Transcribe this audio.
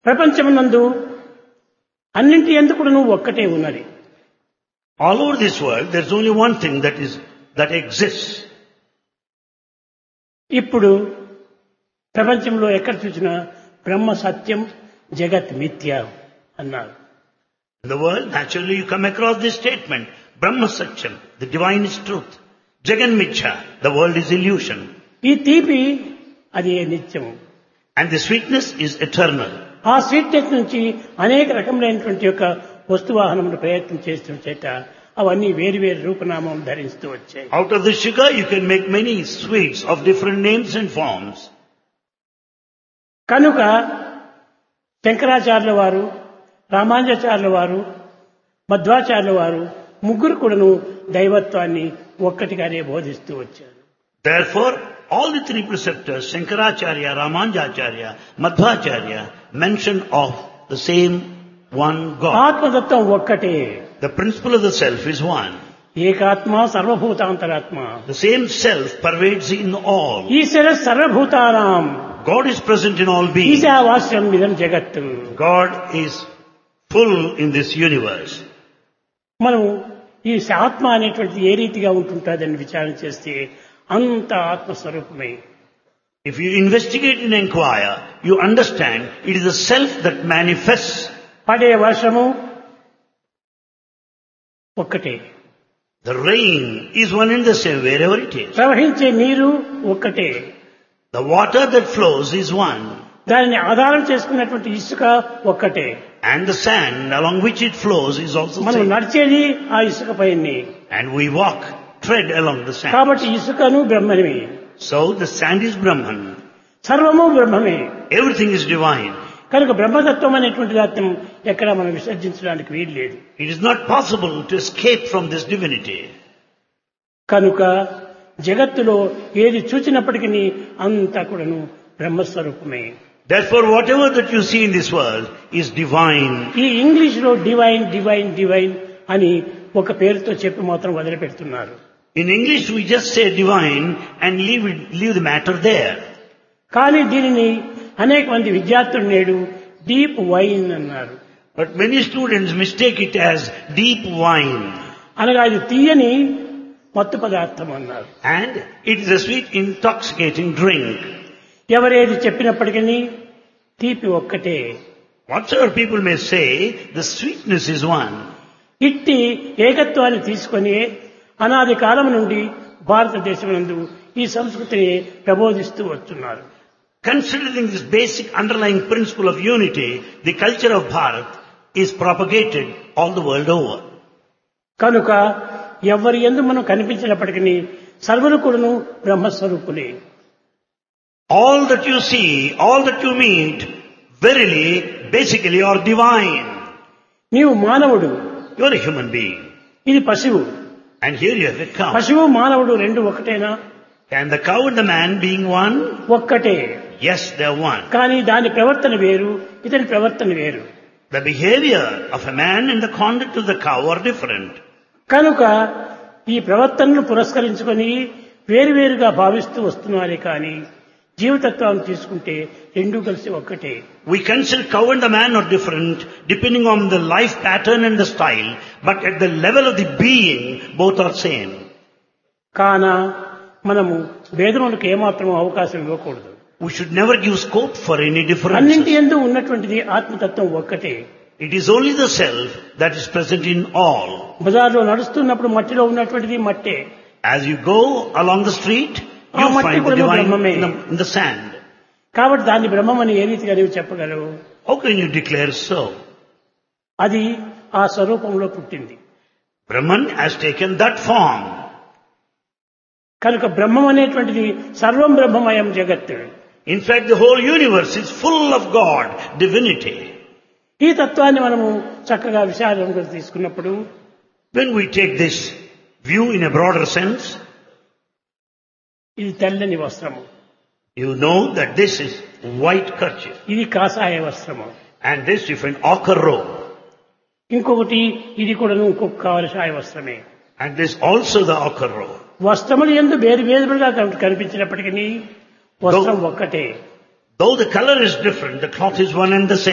ప్రపంచమునందు అన్నింటి యందు కూడా నువ్వు ఒక్కటే ఉన్నది. All over this world, there's only one thing that exists. ఇప్పుడు ప్రపంచంలో ఎక్కడ చూసినా బ్రహ్మ సత్యం జగత్ మిథ్య అన్నారు. In the world, naturally you come across this statement, Brahma Satyam, the divine is truth. Jagan Mithya, the world is illusion. ఈ తీపి అది నిత్యము. And the sweetness is eternal. ఆ స్వీట్నెస్ నుంచి అనేక రకములైనటువంటి యొక్క వస్తువాహనములు ప్రయత్నం చేస్తున్న చేత అవన్నీ వేరు వేరు రూపనామం ధరిస్తూ వచ్చాయి. Out of the sugar you can make many sweets of different names and forms. కనుక శంకరాచార్యుల వారు, రామానుజాచార్యుల వారు, మధ్వాచార్యుల వారు ముగ్గురు కూడాను దైవత్వాన్ని ఒక్కటిగానే బోధిస్తూ వచ్చారు. Therefore, all the three preceptors, Shankaracharya, Ramanujacharya, Madhvacharya, mention of the same one God. ఆత్మతత్వం ఒక్కటే. The principle of the self is one. ఏకాత్మ సర్వభూతాంతరాత్మ. The same self pervades in all. ఈశ్వర సర్వభూతానాం. God is present in all beings. ఈశావాస్యం ఇదం జగత్తు. God is full in this universe. మనం ఈ ఆత్మ అనేటువంటిది ఏ రీతిగా ఉంటుంటుందని విచారణ చేస్తే అంత ఆత్మస్వరూపమే. If you investigate and inquire, you understand it is the self that manifests. పడే వర్షము ఒక్కటే. The rain is one and the same wherever it is. ప్రవహించే నీరు ఒక్కటే. The water that flows is one. దానిని ఆధారం చేసుకున్నటువంటి ఇసుక ఒక్కటే. And the sand along which it flows is also మనం same. నడిచేది ఆ ఇసుక పైనే. And we tread along the sand. కాబట్టి ఇసుకను బ్రహ్మమే. So the sand is Brahman. సర్వము బ్రహ్మమే. Everything is divine. కనుక బ్రహ్మతత్వం అనేటువంటి దాన్ని ఎక్కడ మనం విసర్జించడానికి వీలు లేదు. It is not possible to escape from this divinity. కనుక జగత్తులో ఏది చూచినప్పటికీ అంతా కూడాను బ్రహ్మస్వరూపమే. Therefore, whatever that you see in this world is divine. ఈ ఇంగ్లీష్ లో డివైన్ డివైన్ డివైన్ అని ఒక పేరుతో చెప్పి మాత్రం వదిలిపెడుతున్నారు. In English, we just say divine and leave the matter there. కానీ దీనిని అనేక మంది విద్యార్థులు నేడు డీప్ వైన్ అన్నారు. But many students mistake it as deep wine. అనగా ఇది తీయని మత్తు పదార్థం అన్నారు. And it is a sweet, intoxicating drink. ఎవరేది చెప్పినప్పటికీ తీపి ఒక్కటే. Whatsoever people may say, the sweetness is one. ఇట్టి ఏకత్వాన్ని తీసుకొని అనాది కాలం నుండి భారతదేశం నందు ఈ సంస్కృతిని ప్రబోధిస్తూ వస్తున్నారు. Considering this basic underlying principle of unity, the culture of Bharat is propagated all the world over. కనుక ఎవరి యందు మనం కనిపించినప్పటికీ సర్వులు కూడాను బ్రహ్మస్వరూపులే. All that you see, all that you meet, verily, basically are divine. నీవు మానవుడు. You are a human being. ఇది పశువు. And here you have a cow. పశువు మానవుడు రెండు ఒకటేనా? And the cow and the man being one? ఒక్కటే. Yes, they are one. కానీ దాని ప్రవర్తన వేరు, ఇతని ప్రవర్తన వేరు. The behavior of a man and the conduct of the cow are different. కనుక ఈ ప్రవర్తనను పురస్కరించుకొని వేరువేరుగా భావిస్తూ వస్తున్నారే కానీ జీవతత్వాన్ని తీసుకుంటే రెండూ కలిసి ఒక్కటే. We consider cow and the man are different depending on the life pattern and the style, but at the level of the being, both are same. కాన మనము భేదములకు ఏమాత్రం అవకాశం ఇవ్వకూడదు. We should never give scope for any అన్నింటి differences. యందు ఉన్నటువంటిది ఆత్మతత్వం ఒక్కటే. It is only the self that is present in all. బజార్లో నడుస్తున్నప్పుడు మట్టిలో ఉన్నటువంటిది మట్టే. As you go along the street, you find the divine in the sand. కాబట్టి దాన్ని బ్రహ్మమని ఏ రీతిగా నీవు చెప్పగలవు? How can you declare so? అది ఆ స్వరూపంలో పుట్టింది. Brahman has taken that form. కనుక బ్రహ్మం అనేటువంటిది సర్వం బ్రహ్మమయం జగత్. In fact, the whole universe is full of God, divinity. ఈ తత్వాన్ని మనము చక్కగా విశాలంగా తీసుకున్నప్పుడు When we take this view in a broader sense, ఇది తెల్లని వస్త్రము, you know that this is white kerchief ఇది కాషాయ వస్త్రము, and this you find ochre robe, ఇంకొకటి ఇది కూడా ఇంకొక కాషాయ వస్త్రమే. and this also the ochre robe. వస్త్రములు యందు వేరు వేరుగా కనిపించినప్పటికీ వస్త్రం ఒక్కటే. Though the color is different, the cloth is one and the same.